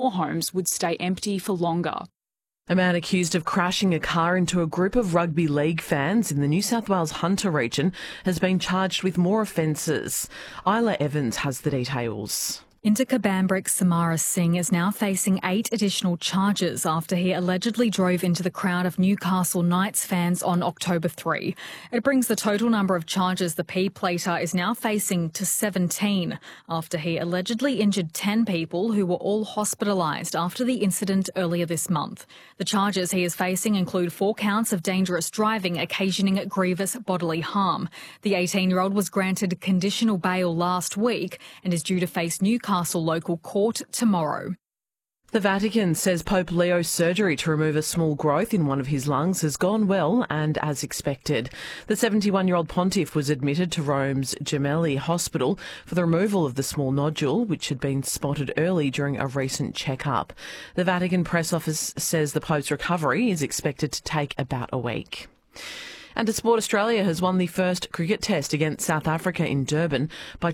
more homes would stay empty for longer. A man accused of crashing a car into a group of rugby league fans in the New South Wales Hunter region has been charged with more offences. Isla Evans has the details. Indika Bambrick Samara Singh is now facing 8 additional charges after he allegedly drove into the crowd of Newcastle Knights fans on October 3. It brings the total number of charges the P-plater is now facing to 17 after he allegedly injured 10 people who were all hospitalised after the incident earlier this month. The charges he is facing include 4 counts of dangerous driving occasioning grievous bodily harm. The 18-year-old was granted conditional bail last week and is due to face Newcastle local court tomorrow. The Vatican says Pope Leo's surgery to remove a small growth in one of his lungs has gone well and as expected. The 71-year-old pontiff was admitted to Rome's Gemelli Hospital for the removal of the small nodule, which had been spotted early during a recent checkup. The Vatican press office says the Pope's recovery is expected to take about a week. And Sport Australia has won the first cricket test against South Africa in Durban by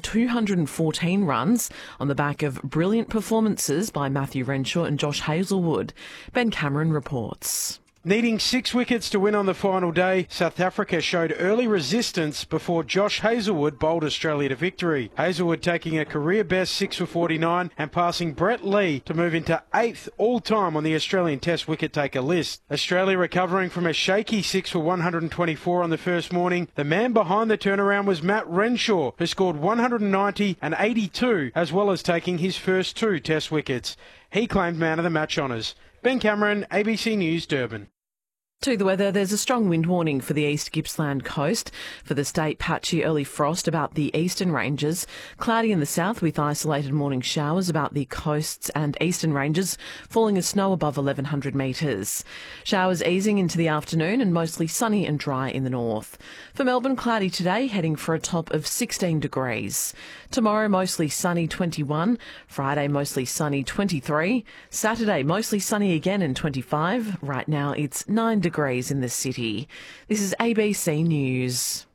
214 runs on the back of brilliant performances by Matthew Renshaw and Josh Hazlewood. Ben Cameron reports. Needing 6 wickets to win on the final day, South Africa showed early resistance before Josh Hazlewood bowled Australia to victory. Hazlewood taking a career best 6 for 49 and passing Brett Lee to move into 8th all-time on the Australian Test wicket-taker list. Australia recovering from a shaky 6 for 124 on the first morning. The man behind the turnaround was Matt Renshaw, who scored 190 and 82, as well as taking his first 2 Test wickets. He claimed man of the match honours. Ben Cameron, ABC News, Durban. To the weather, there's a strong wind warning for the East Gippsland coast. For the state, patchy early frost about the eastern ranges. Cloudy in the south with isolated morning showers about the coasts and eastern ranges, falling as snow above 1,100 metres. Showers easing into the afternoon and mostly sunny and dry in the north. For Melbourne, cloudy today, heading for a top of 16 degrees. Tomorrow, mostly sunny, 21. Friday, mostly sunny, 23. Saturday, mostly sunny again and 25. Right now, it's 9 degrees in the city. This is ABC News.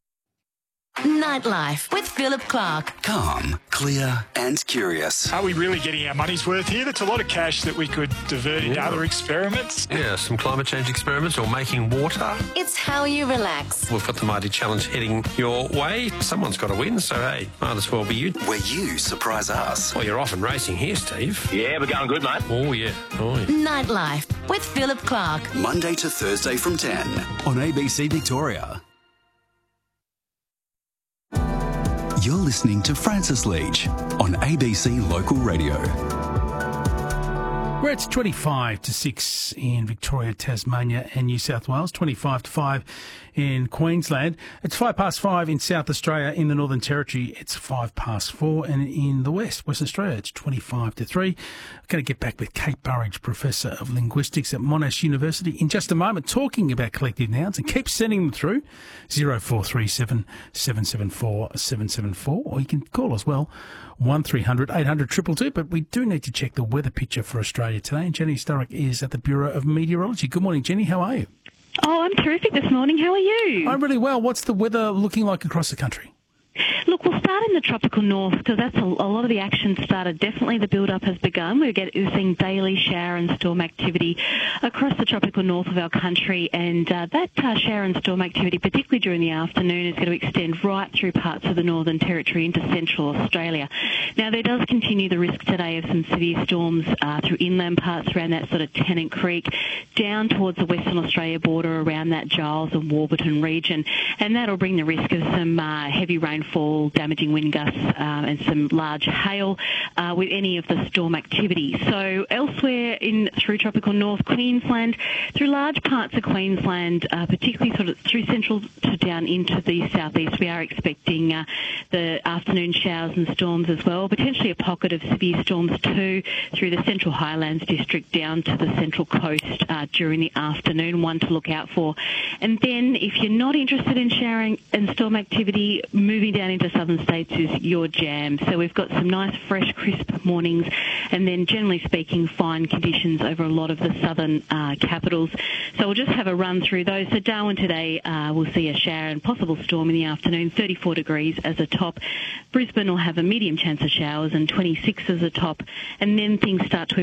Nightlife with Philip Clark. Calm, clear and curious. Are we really getting our money's worth here? That's a lot of cash that we could divert into other experiments. Yeah, some climate change experiments or making water. It's how you relax. We've got the Mighty Challenge heading your way. Someone's got to win, so hey, might as well be you. Where you surprise us. Well, you're off and racing here, Steve. Yeah, we're going good, mate. Oh, yeah. Oh, yeah. Nightlife with Philip Clark. Monday to Thursday from 10 on ABC Victoria. You're listening to Francis Leach on ABC Local Radio. Where it's 25 to 6 in Victoria, Tasmania and New South Wales, 25 to 5 in Queensland. It's 5:05 in South Australia. In the Northern Territory, it's 4:05. And in the West Australia, it's 25 to 3. I'm going to get back with Kate Burridge, Professor of Linguistics at Monash University, in just a moment, talking about collective nouns, and keep sending them through 0437 774 774, or you can call as well 1300 800 222. But we do need to check the weather picture for Australia today. And Jenny Sturrock is at the Bureau of Meteorology. Good morning, Jenny. How are you? Oh, I'm terrific this morning. How are you? I'm really well. What's the weather looking like across the country? Look, we'll start in the tropical north because that's a lot of the action started. Definitely the build-up has begun. We're seeing daily shower and storm activity across the tropical north of our country, and that shower and storm activity, particularly during the afternoon, is going to extend right through parts of the Northern Territory into central Australia. Now, there does continue the risk today of some severe storms through inland parts around that sort of Tennant Creek, down towards the Western Australia border around that Giles and Warburton region, and that'll bring the risk of some heavy rainfall, damaging wind gusts and some large hail with any of the storm activity. So elsewhere through tropical North Queensland, through large parts of Queensland, particularly sort of through central to down into the southeast, we are expecting the afternoon showers and storms as well, potentially a pocket of severe storms too through the Central Highlands district down to the Central Coast during the afternoon, one to look out for. And then if you're not interested in showering and storm activity, moving down into southern states is your jam. So we've got some nice, fresh, crisp mornings, and then generally speaking, fine conditions over a lot of the southern capitals. So we'll just have a run through those. So Darwin today will see a shower and possible storm in the afternoon, 34 degrees as a top. Brisbane will have a medium chance of showers and 26 as a top. And then things start to